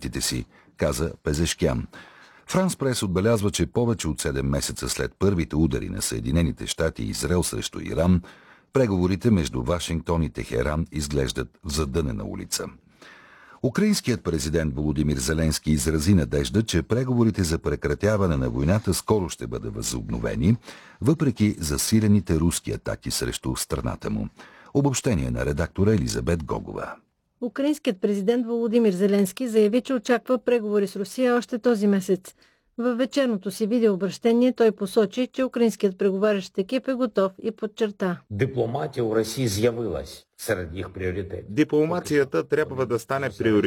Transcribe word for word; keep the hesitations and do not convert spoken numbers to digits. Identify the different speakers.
Speaker 1: приоритетите си, каза Пезешкян. Франс Прес отбелязва, че повече от седем месеца след първите удари на Съединените щати и Израел срещу Иран, преговорите между Вашингтон и Техеран изглеждат в задънена улица. Украинският президент Володимир Зеленски изрази надежда, че преговорите за прекратяване на войната скоро ще бъдат възобновени, въпреки засилените руски атаки срещу страната му. Обобщение на редактора Елизабет Гогова.
Speaker 2: Украинският президент Володимир Зеленски заяви, че очаква преговори с Русия още този месец. Във вечерното си видеообращение той посочи, че украинският преговарящ екип е готов и подчерта.
Speaker 3: Дипломатия у Росии з'явилась серед їх пріоритетів.
Speaker 4: Дипломацията трябва да стане приоритет